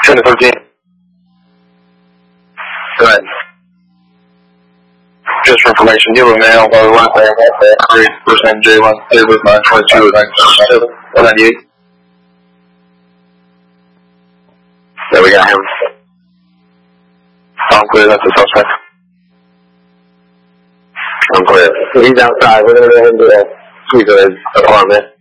10 to 13. Go ahead. Just for information, do you have a male by the last name, first name J1, date of birth 9/22, 1998? Yeah, we got him. I'm clear, that's the suspect. I'm clear. He's outside, we're going to go ahead and do a sweep of his apartment.